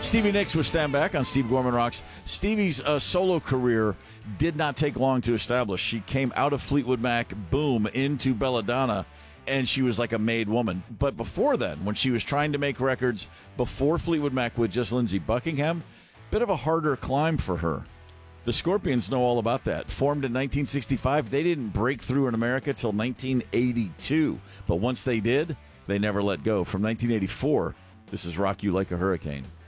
Stevie Nicks with Stand Back on Steve Gorman Rocks. Stevie's solo career did not take long to establish. She came out of Fleetwood Mac, boom, into Belladonna, and she was like a made woman. But before then, when she was trying to make records before Fleetwood Mac with just Lindsey Buckingham, bit of a harder climb for her. The Scorpions know all about that. Formed in 1965, they didn't break through in America till 1982. But once they did, they never let go. From 1984, this is Rock You Like a Hurricane.